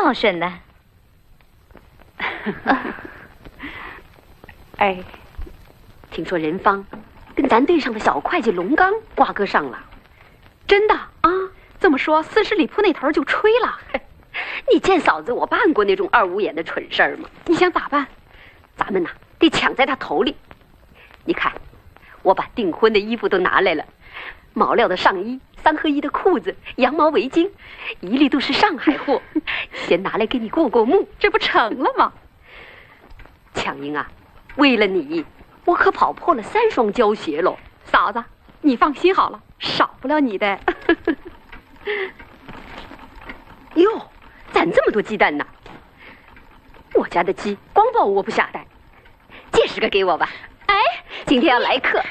孝顺呢。 哎，听说任芳跟咱队上的小会计龙刚瓜葛上了， 真的啊？这么说，40里铺那头就吹了。 你见嫂子我办过那种二五眼的蠢事儿吗？ 你想咋办？ 咱们呐得抢在他头里。你看，我把订婚的衣服都拿来了，毛料的上衣、3合1的裤子、羊毛围巾，一律都是上海货，先拿来给你过过目， 这不成了吗？ 强英啊，为了你，我可跑破了3双胶鞋喽。 嫂子，你放心好了，少不了你的。 哟，攒这么多鸡蛋呢？我家的鸡光抱窝不下蛋，这10个给我吧。 哎， 今天要来客。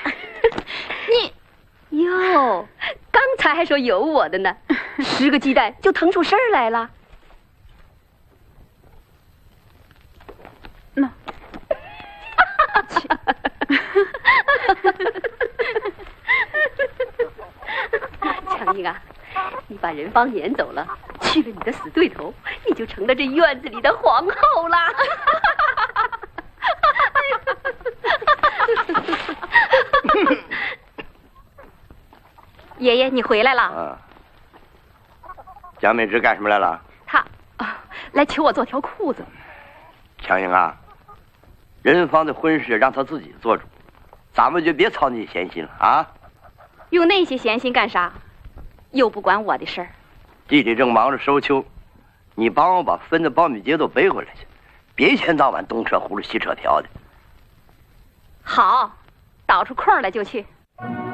你哟，刚才还说有我的呢，10个鸡蛋就腾出事儿来了。 那， 强英啊，你把任芳撵走了，去了你的死对头，你就成了这院子里的皇后啦。 爷爷，你回来了。 啊，蒋美芝干什么来了？ 他来求我做条裤子。 强英啊，任芳的婚事让她自己做主，咱们就别操那些闲心了啊。 用那些闲心干啥？又不关我的事儿。 弟弟正忙着收秋，你帮我把分的苞米秸都背回来去，别一天到晚东扯葫芦西扯条的。 好，倒出空来就去。